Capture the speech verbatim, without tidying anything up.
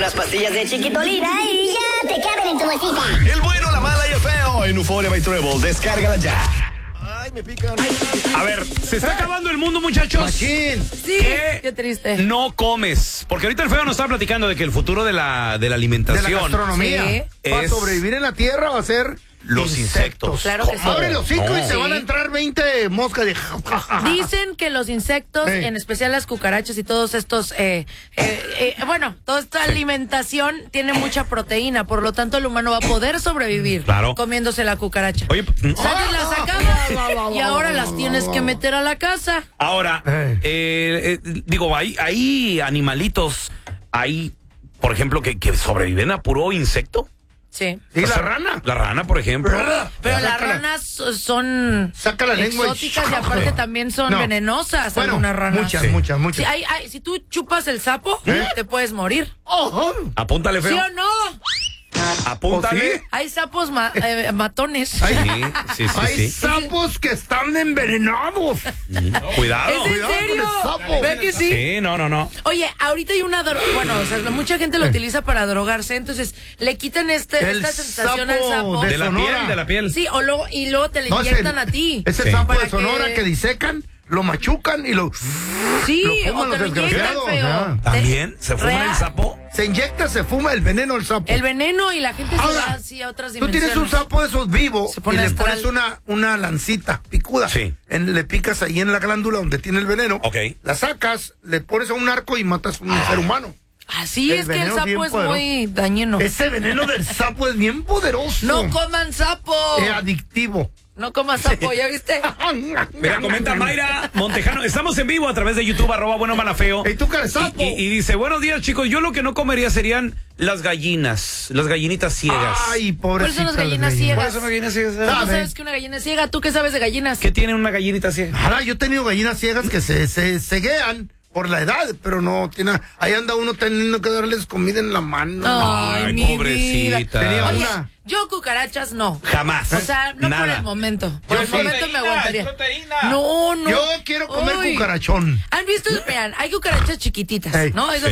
unas pastillas de Chiquitolina y ya te caben en tu bolsita. El bueno, la mala y el feo en Euphoria by Treble. Descárgala ya. Ay, me pican. A ver, se está acabando el mundo, muchachos. Machín. Sí, ¿Qué qué triste. No comes. Porque ahorita el feo nos está platicando de que el futuro de la, de la alimentación. De la gastronomía. Sí. Para es sobrevivir en la tierra va a ser los insectos. Claro que sí. Abre los hocico No. y te van a entrar veinte moscas de... Dicen que los insectos, Sí. en especial las cucarachas y todos estos, eh, eh, eh, bueno, toda esta alimentación tiene mucha proteína, por lo tanto el humano va a poder sobrevivir Claro. comiéndose la cucaracha. Oye, ¿Sabes? Las sacamos y ahora las tienes que meter a la casa. ahora, Eh. eh, eh, digo, hay, hay animalitos, hay, por ejemplo, que, que sobreviven a puro insecto. Sí. ¿Y O la sea, rana? La rana, por ejemplo. Pero las Sácala. ranas son Saca la lengua y- exóticas y aparte también son No. venenosas Bueno, algunas ranas. muchas, Sí. muchas, muchas. Si, hay, hay- si tú chupas el sapo, ¿Eh? te puedes morir. Ojo. Apúntale, ¿Sí feo. o no? Apúntale. ¿O sí? Hay sapos ma- eh, matones. Ay, Sí, sí, sí, Hay sí. sapos que están envenenados. Cuidado. ¿Es en cuidado con serio? el sapo. ¿Ve que sí? Sí, no, no, no. Oye, ahorita hay una dro- bueno, o sea, mucha gente lo utiliza para drogarse, entonces le quitan este El esta sensación sapo al sapo. de De la Sonora. piel, de la piel. Sí, o luego y luego te le No, es inyectan el- a ti. Es el Sí. sapo Para de Sonora que- que... disecan, lo machucan y lo... Sí, lo fuman o te los lo inyectan desgraciados, feo. ajá. ¿También? ¿Se fuma Real. el sapo? Se inyecta, se fuma el veneno del sapo. El veneno y la gente se Ahora, va así a otras Tú dimensiones. tienes un sapo de esos vivos Se y pone le astral. pones una, una lancita picuda. Sí. En- le picas ahí en la glándula donde tiene el veneno. Ok. La sacas, le pones a un arco y matas a un ser humano. Así El es que el veneno sapo bien es poderoso. muy dañino. Ese veneno del sapo es bien poderoso. No coman sapo. Es adictivo. No coman sapo, ¿ya viste? Mira, comenta Mayra Montejano. Estamos en vivo a través de YouTube, arroba bueno mala feo. ¿Y tú qué eres sapo? Y, y dice, buenos días, chicos. Yo lo que no comería serían las gallinas, las gallinitas ciegas. Ay, ¿Cuáles son pobrecita. las gallinas ciegas? ¿Cuáles son las gallinas ciegas? ¿Tú ¿Sabe? sabes que una gallina es ciega? ¿Tú qué sabes de gallinas? ¿Qué tiene una gallinita ciega? Ahora, yo he tenido gallinas ciegas que se, se ceguean por la edad, pero no tiene. Ahí anda uno teniendo que darles comida en la mano. Ay, Ay, mi pobrecita. vida. Tenía Oye, una. yo cucarachas no. Jamás. O sea, no Nada. por el momento. Por Yo el sí. momento me aguantaría. proteína. No, no. Yo quiero comer Uy. cucarachón. ¿Han visto? Vean, hay cucarachas chiquititas, Ey. ¿no? Esas